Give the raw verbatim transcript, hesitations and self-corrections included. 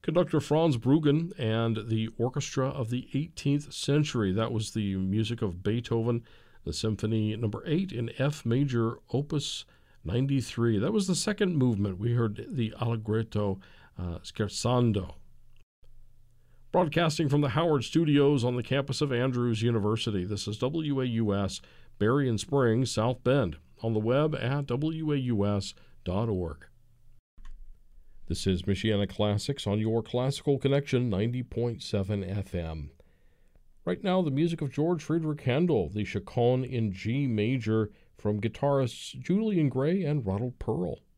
Conductor Franz Bruggen and the Orchestra of the eighteenth Century. That was the music of Beethoven, the Symphony Number eight in F Major, Opus ninety-three. That was the second movement. We heard the Allegretto uh, Scherzando. Broadcasting from the Howard Studios on the campus of Andrews University, this is W A U S, Berrien Springs, South Bend, on the web at W A U S dot org. This is Michiana Classics on your Classical Connection ninety point seven F M. Right now, the music of George Friedrich Handel, the Chaconne in G major, from guitarists Julian Gray and Ronald Pearl.